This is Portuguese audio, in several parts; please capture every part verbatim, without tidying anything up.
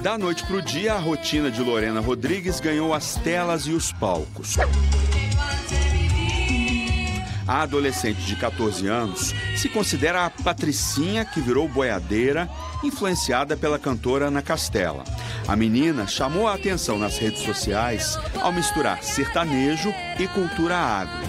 Da noite para o dia, a rotina de Lorena Rodrigues ganhou as telas e os palcos. A adolescente de catorze anos se considera a patricinha que virou boiadeira, influenciada pela cantora Ana Castela. A menina chamou a atenção nas redes sociais ao misturar sertanejo e cultura agro.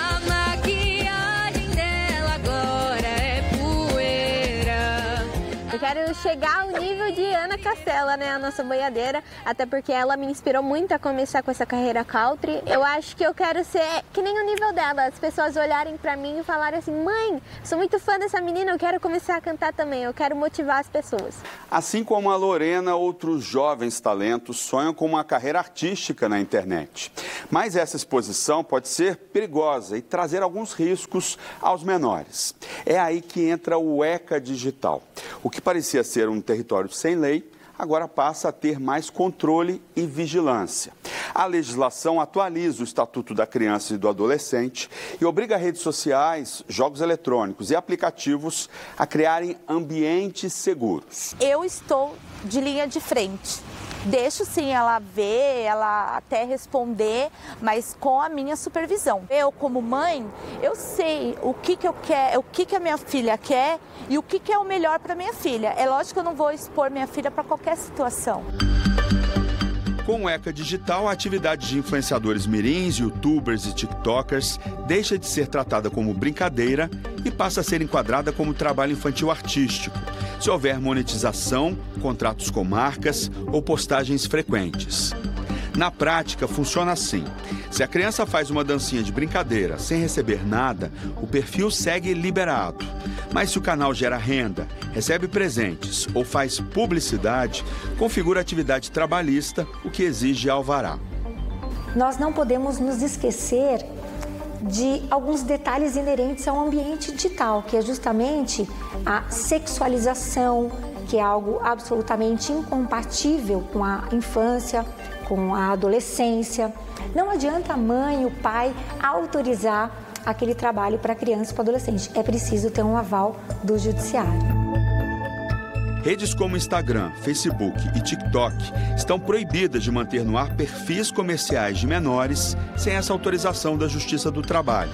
Eu quero chegar ao nível de Ana Castela, né, a nossa boiadeira, até porque ela me inspirou muito a começar com essa carreira country. Eu acho que eu quero ser que nem o nível dela, as pessoas olharem pra mim e falarem assim: mãe, sou muito fã dessa menina, eu quero começar a cantar também, eu quero motivar as pessoas. Assim como a Lorena, outros jovens talentos sonham com uma carreira artística na internet. Mas essa exposição pode ser perigosa e trazer alguns riscos aos menores. É aí que entra o ECA Digital. O que parecia ser um território sem lei, agora passa a ter mais controle e vigilância. A legislação atualiza o Estatuto da Criança e do Adolescente e obriga redes sociais, jogos eletrônicos e aplicativos a criarem ambientes seguros. Eu estou de linha de frente. Deixo sim ela ver, ela até responder, mas com a minha supervisão. Eu, como mãe, eu sei o que, que eu quero, o que, que a minha filha quer e o que, que é o melhor para minha filha. É lógico que eu não vou expor minha filha para qualquer situação. Com o ECA Digital, a atividade de influenciadores mirins, youtubers e tiktokers deixa de ser tratada como brincadeira e passa a ser enquadrada como trabalho infantil artístico, se houver monetização, contratos com marcas ou postagens frequentes. Na prática, funciona assim. Se a criança faz uma dancinha de brincadeira sem receber nada, o perfil segue liberado. Mas se o canal gera renda, recebe presentes ou faz publicidade, configura atividade trabalhista, o que exige alvará. Nós não podemos nos esquecer de alguns detalhes inerentes ao ambiente digital, que é justamente a sexualização, que é algo absolutamente incompatível com a infância, com a adolescência. Não adianta a mãe e o pai autorizar aquele trabalho para criança e para adolescente. É preciso ter um aval do judiciário. Redes como Instagram, Facebook e TikTok estão proibidas de manter no ar perfis comerciais de menores sem essa autorização da Justiça do Trabalho.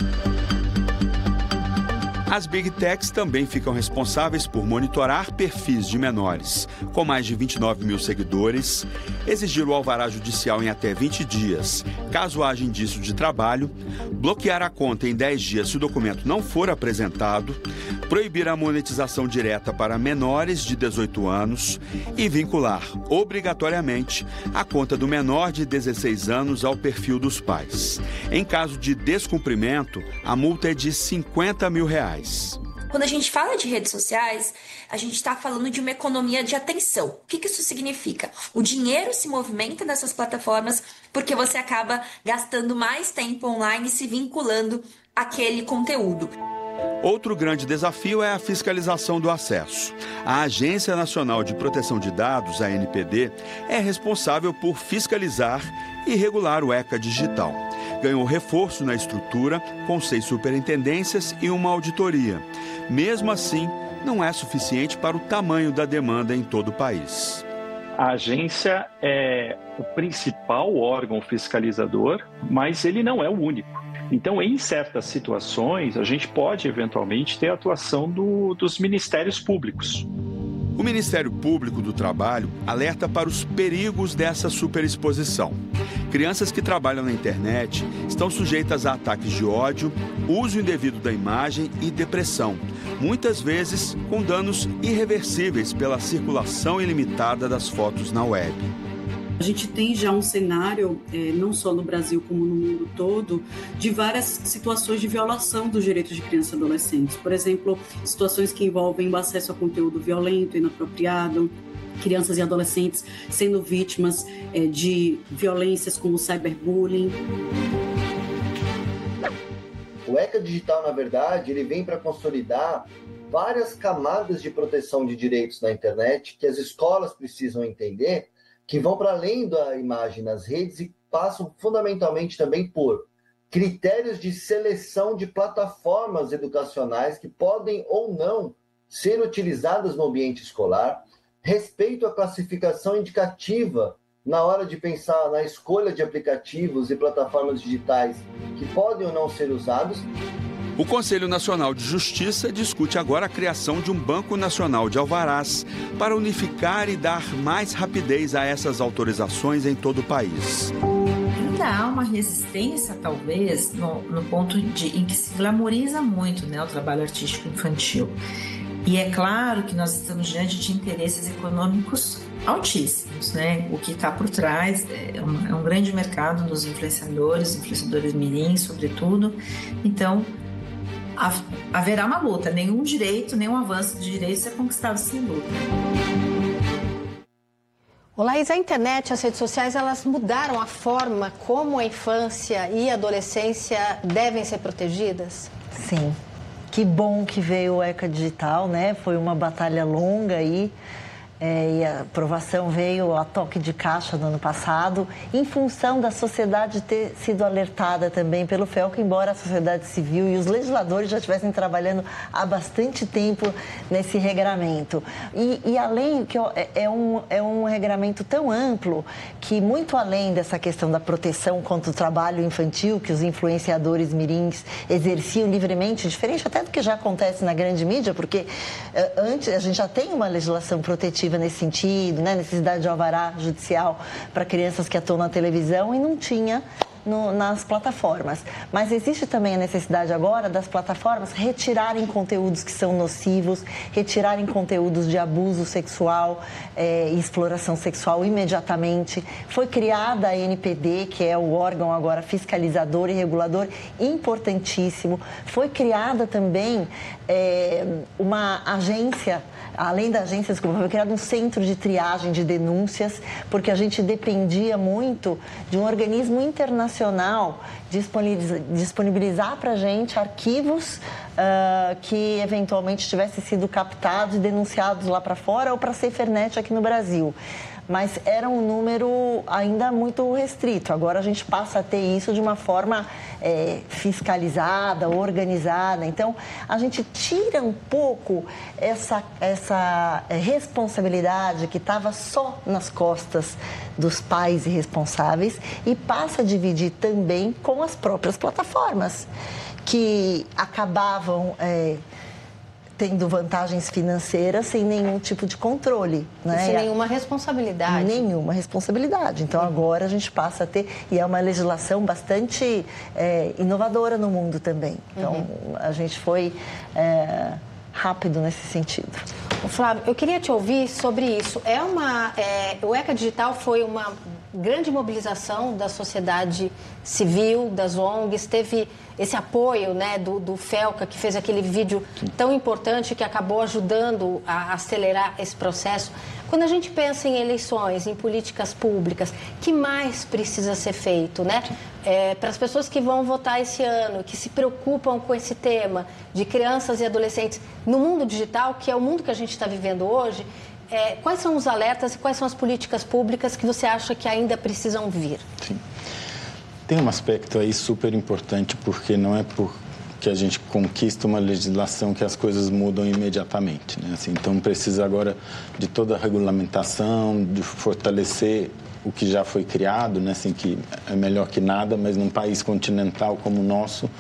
As Big Techs também ficam responsáveis por monitorar perfis de menores com mais de vinte e nove mil seguidores, exigir o alvará judicial em até vinte dias, caso haja indício de trabalho, bloquear a conta em dez dias se o documento não for apresentado, proibir a monetização direta para menores de dezoito anos e vincular, obrigatoriamente, a conta do menor de dezesseis anos ao perfil dos pais. Em caso de descumprimento, a multa é de cinquenta mil reais. Quando a gente fala de redes sociais, a gente está falando de uma economia de atenção. O que, que isso significa? O dinheiro se movimenta nessas plataformas porque você acaba gastando mais tempo online e se vinculando àquele conteúdo. Outro grande desafio é a fiscalização do acesso. A Agência Nacional de Proteção de Dados, a N P D, é responsável por fiscalizar e regular o ECA Digital. Ganhou reforço na estrutura, com seis superintendências e uma auditoria. Mesmo assim, não é suficiente para o tamanho da demanda em todo o país. A agência é o principal órgão fiscalizador, mas ele não é o único. Então, em certas situações, a gente pode, eventualmente, ter a atuação do, dos ministérios públicos. O Ministério Público do Trabalho alerta para os perigos dessa superexposição. Crianças que trabalham na internet estão sujeitas a ataques de ódio, uso indevido da imagem e depressão, muitas vezes com danos irreversíveis pela circulação ilimitada das fotos na web. A gente tem já um cenário, eh, não só no Brasil como no mundo todo, de várias situações de violação dos direitos de crianças e adolescentes. Por exemplo, situações que envolvem o acesso a conteúdo violento, inapropriado, crianças e adolescentes sendo vítimas eh, de violências como cyberbullying. O ECA Digital, na verdade, ele vem para consolidar várias camadas de proteção de direitos na internet que as escolas precisam entender, que vão para além da imagem nas redes e passam fundamentalmente também por critérios de seleção de plataformas educacionais que podem ou não ser utilizadas no ambiente escolar, respeito à classificação indicativa na hora de pensar na escolha de aplicativos e plataformas digitais que podem ou não ser usados. O Conselho Nacional de Justiça discute agora a criação de um Banco Nacional de Alvarás para unificar e dar mais rapidez a essas autorizações em todo o país. Ainda há uma resistência, talvez, no, no ponto de, em que se glamoriza muito, né, o trabalho artístico infantil. E é claro que nós estamos diante de interesses econômicos altíssimos, né? O que está por trás é um, é um grande mercado dos influenciadores, influenciadores mirim, sobretudo. Então, haverá uma luta. Nenhum direito, nenhum avanço de direitos é conquistado sem luta. Olá, Laís, a internet, as redes sociais, elas mudaram a forma como a infância e a adolescência devem ser protegidas? Sim. Que bom que veio o ECA Digital, né? Foi uma batalha longa aí. É, e a aprovação veio a toque de caixa no ano passado, em função da sociedade ter sido alertada também pelo FELCA, embora a sociedade civil e os legisladores já estivessem trabalhando há bastante tempo nesse regramento. E, e além, que é, é, um, é um regramento tão amplo que, muito além dessa questão da proteção contra o trabalho infantil, que os influenciadores mirins exerciam livremente, diferente até do que já acontece na grande mídia, porque antes a gente já tem uma legislação protetiva nesse sentido, né? Necessidade de alvará judicial para crianças que atuam na televisão e não tinha no, nas plataformas. Mas existe também a necessidade agora das plataformas retirarem conteúdos que são nocivos, retirarem conteúdos de abuso sexual é, e exploração sexual imediatamente. Foi criada a N P D, que é o órgão agora fiscalizador e regulador importantíssimo. Foi criada também é, uma agência, além da agência, desculpa, foi criado um centro de triagem de denúncias, porque a gente dependia muito de um organismo internacional disponibilizar, disponibilizar para a gente arquivos uh, que eventualmente tivessem sido captados e denunciados lá para fora ou para a SaferNet aqui no Brasil. Mas era um número ainda muito restrito. Agora a gente passa a ter isso de uma forma é, fiscalizada, organizada. Então, a gente tira um pouco essa, essa responsabilidade que estava só nas costas dos pais irresponsáveis e passa a dividir também com as próprias plataformas, que acabavam É, tendo vantagens financeiras sem nenhum tipo de controle, né? E sem nenhuma responsabilidade. Nenhuma responsabilidade. Então, agora a gente passa a ter... E é uma legislação bastante é, inovadora no mundo também. Então, uhum. a gente foi é, rápido nesse sentido. Flávio, eu queria te ouvir sobre isso. É uma, é, o ECA Digital foi uma grande mobilização da sociedade civil, das O N Gs, teve esse apoio, né, do, do FELCA, que fez aquele vídeo tão importante que acabou ajudando a acelerar esse processo. Quando a gente pensa em eleições, em políticas públicas, que mais precisa ser feito, né? É, para as pessoas que vão votar esse ano, que se preocupam com esse tema de crianças e adolescentes no mundo digital, que é o mundo que a gente está vivendo hoje, é, quais são os alertas e quais são as políticas públicas que você acha que ainda precisam vir? Sim. Tem um aspecto aí super importante, porque não é porque a gente conquista uma legislação que as coisas mudam imediatamente, né? Assim, então, precisa agora de toda a regulamentação, de fortalecer o que já foi criado, né? Assim, que é melhor que nada, mas num país continental como o nosso,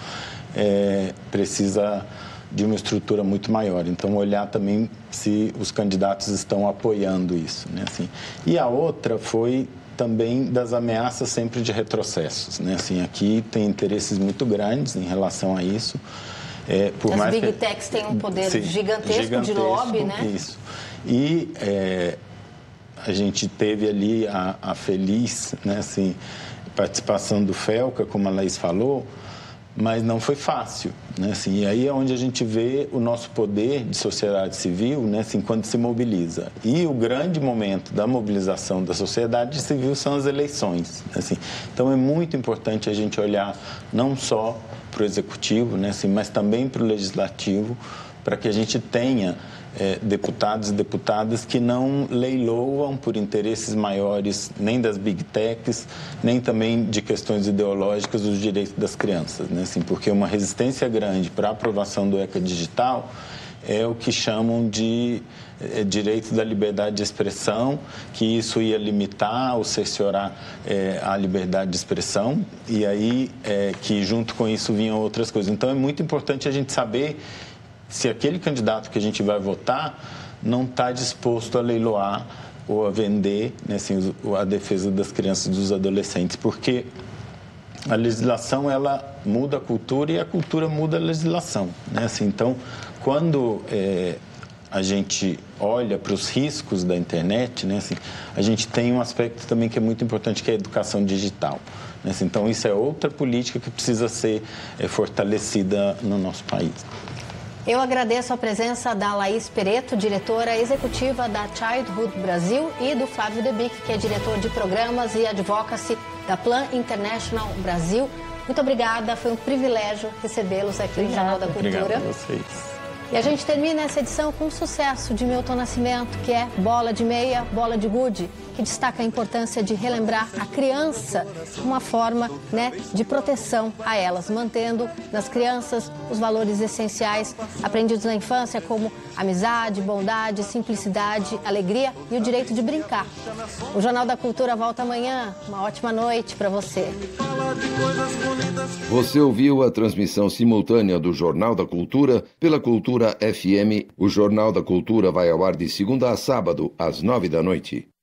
é, precisa de uma estrutura muito maior. Então, olhar também se os candidatos estão apoiando isso, né? Assim, e a outra foi também das ameaças sempre de retrocessos, né? Assim, aqui tem interesses muito grandes em relação a isso. É, por As mais Big que... Techs têm um poder Sim, gigantesco, gigantesco de lobby, né? Isso. E é, a gente teve ali a, a feliz, né, assim, participação do FELCA, como a Laís falou, mas não foi fácil, né? Assim, e aí é onde a gente vê o nosso poder de sociedade civil, né? Assim, quando se mobiliza. E o grande momento da mobilização da sociedade civil são as eleições, né? Assim, então é muito importante a gente olhar não só para o executivo, né? Assim, mas também para o legislativo, para que a gente tenha É, deputados e deputadas que não leiloam por interesses maiores nem das Big Techs, nem também de questões ideológicas os direitos das crianças, né? Assim, porque uma resistência grande para a aprovação do ECA Digital é o que chamam de é, direito da liberdade de expressão, que isso ia limitar ou cerciorar é, a liberdade de expressão, e aí é, que junto com isso vinham outras coisas. Então é muito importante a gente saber se aquele candidato que a gente vai votar não está disposto a leiloar ou a vender, né, assim, a defesa das crianças e dos adolescentes, porque a legislação ela muda a cultura e a cultura muda a legislação, né? Assim, então, quando é, a gente olha para os riscos da internet, né, assim, a gente tem um aspecto também que é muito importante, que é a educação digital, né? Assim, então, isso é outra política que precisa ser é, fortalecida no nosso país. Eu agradeço a presença da Laís Pereto, diretora executiva da Childhood Brasil, e do Flávio Debic, que é diretor de programas e advocacy da Plan International Brasil. Muito obrigada, foi um privilégio recebê-los aqui no Jornal da Cultura. Obrigado a vocês. E a gente termina essa edição com um sucesso de Milton Nascimento, que é Bola de Meia, Bola de Gude, que destaca a importância de relembrar a criança, uma forma, né, de proteção a elas, mantendo nas crianças os valores essenciais aprendidos na infância, como amizade, bondade, simplicidade, alegria e o direito de brincar. O Jornal da Cultura volta amanhã. Uma ótima noite para você. Você ouviu a transmissão simultânea do Jornal da Cultura pela Cultura F M. O Jornal da Cultura vai ao ar de segunda a sábado, às nove da noite.